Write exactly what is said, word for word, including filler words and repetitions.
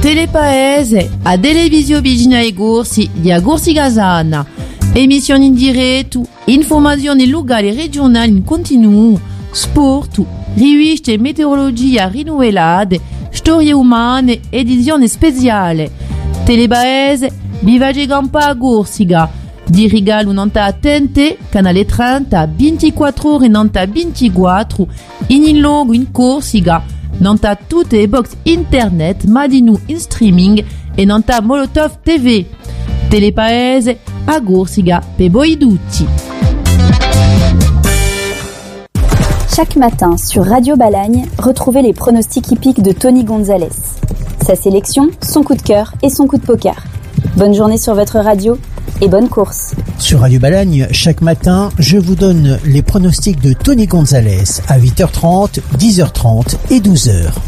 Telepaese, a Televisio Vigina e Gorsi di Agorsi Gazana. Emissioni in diretto, informazioni locali e regionali in continuo, sport, riviste e meteorologia rinnovate, storie umane, edizione speciale. Telepaese, Bivage Gampa a Gorsiga. Di regalo nanta attente, canale trenta, ventiquattro ore nanta ventiquattro, in in logo in Corsica, nanta tutte le box internet, ma di nu in streaming e nanta Molotov T V. Telepaese, a Corsica, pe voi tutti. Chaque matin sur Radio Balagne, retrouvez les pronostics hippiques de Tony Gonzalez. Sa sélection, son coup de cœur et son coup de poker. Bonne journée sur votre radio et bonne course. Sur Radio Balagne, chaque matin, je vous donne les pronostics de Tony Gonzalez à huit heures trente, dix heures trente et douze heures.